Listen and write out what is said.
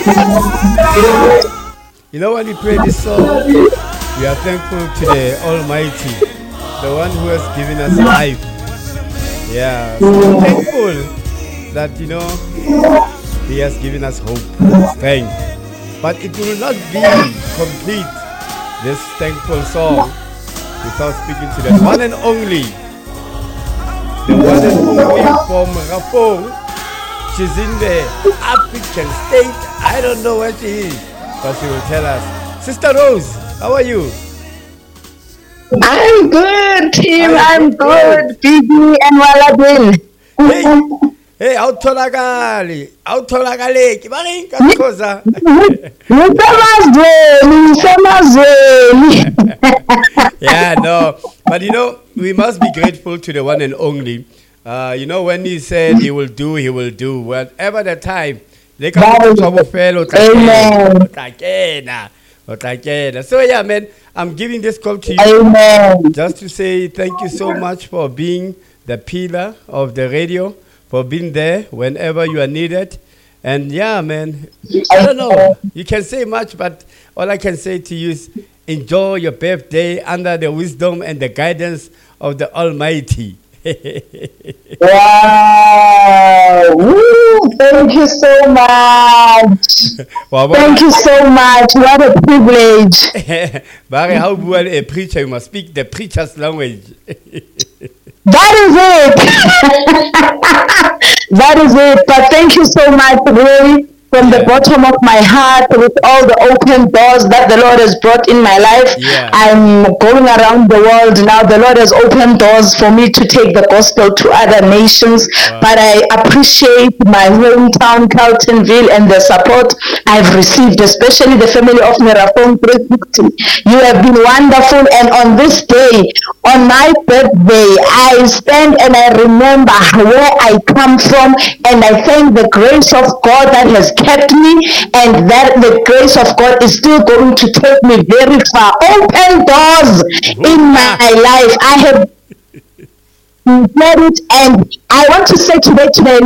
You know, when we pray this song, we are thankful to the Almighty, the one who has given us life. Yeah, so thankful that, He has given us hope, strength. But it will not be complete, this thankful song, without speaking to the one and only, the one and only from Rapong. She's in the African state. I don't know where she is, but she will tell us. Sister Rose, how are you? I'm good, Tim. I'm good. Bibi and Waladin. Hey, awutholakali bani kaXhosa. Yeah, no, but we must be grateful to the one and only. When he said he will do whatever the time. They come to trouble fellow. So yeah, man, I'm giving this call to you. Amen. Just to say thank you so much for being the pillar of the radio, for being there whenever you are needed. And yeah, man, I don't know. You can say much, but all I can say to you is enjoy your birthday under the wisdom and the guidance of the Almighty. Wow! Woo, thank you so much. Thank you so much. What a privilege. Barry, how well a preacher, you must speak the preacher's language. That is it. That is it. But thank you so much, really, from the bottom of my heart, with all the open doors that the Lord has brought in my life. Yeah. I'm going around the world now. The Lord has opened doors for me to take the gospel to other nations. Wow. But I appreciate my hometown, Carltonville, and the support I've received, especially the family of Mirafong 360. You have been wonderful. And on this day, on my birthday, I stand and I remember where I come from, and I thank the grace of God that has kept me, and that the grace of God is still going to take me very far. Open doors in my life. I have said it, and I want to say today,